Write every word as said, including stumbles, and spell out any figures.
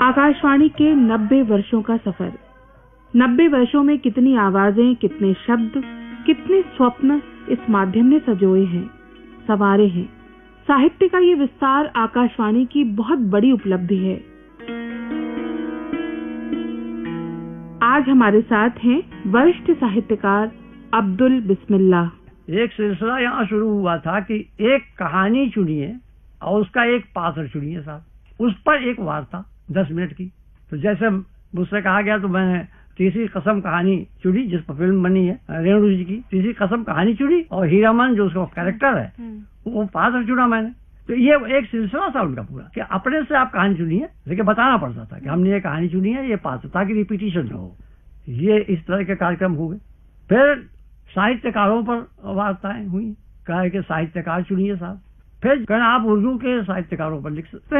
आकाशवाणी के नब्बे वर्षों का सफर। नब्बे वर्षों में कितनी आवाजें, कितने शब्द, कितने स्वप्न इस माध्यम ने सजोए हैं, संवारे हैं। साहित्य का ये विस्तार आकाशवाणी की बहुत बड़ी उपलब्धि है। आज हमारे साथ हैं वरिष्ठ साहित्यकार अब्दुल बिस्मिल्लाह। एक सिलसिला यहाँ शुरू हुआ था कि एक कहानी चुनिए और उसका एक पात्र चुनिए साहब, उस पर एक वार्ता दस मिनट की। तो जैसे मुझसे कहा गया तो मैंने तीसरी कसम कहानी चुनी, जिस पर फिल्म बनी है रेणु जी की। तीसरी कसम कहानी चुनी और हीरामन जो उसका कैरेक्टर है वो पात्र चुना मैंने। तो ये एक सिलसिला था उनका पूरा कि अपने से आप कहानी चुनिए, लेकिन बताना पड़ता था कि हमने ये कहानी चुनी है, ये पात्र, ताकि रिपीटिशन न हो। ये इस तरह के कार्यक्रम हुए। फिर साहित्यकारों पर वार्ताएं हुई, कहा कि साहित्यकार चुनिए साहब। फिर कहना आप उर्दू के साहित्यकारों पर लिख सकते हैं।